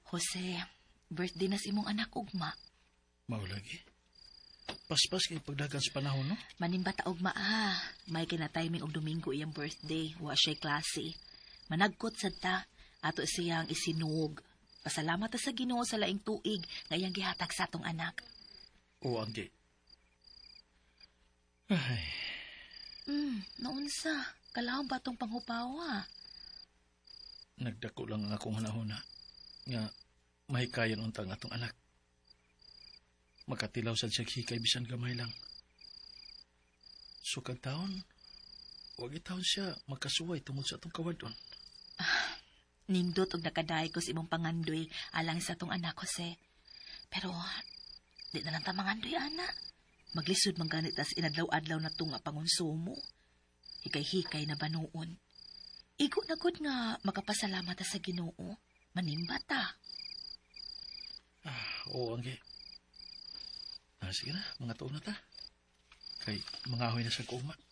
Jose, birthday na si imong anak ugma. Mao lagi. Paspas kay pagdagan sa panahon, no? Manimba ta ugma May kinatiming og Domingo iyang birthday, wa siya'y klase. Managkot sad ta, ato siyang isinuog. Pasalamat ta sa Ginoo sa laing tuig nga iyang gihatag sa atong anak. Oo, Anggi. Ay, Naunsa? Kalahong ba tong panghupawa? nagdako lang ang akong hanahuna nga mahikayan untang atong anak. Makatilaw sad siya hikay bisan gamay lang. Sukad taon, wag taon siya makasuway tungod sa atong kawadon. Nindot og nakadaay ko sa imong pangandoy alang sa atong anak, Jose. Pero, di na lang ta mangandoy, ana. Maglisod man ganit as inadlaw-adlaw na tunga pangonsumo. Hikay-hikay na banuon. Igo na gud nga makapasalamat ta sa Ginoo. Manimba ta. Oo, Anggi. Sige na, mga taon na ta. Kay mangahoy na sa kuuma.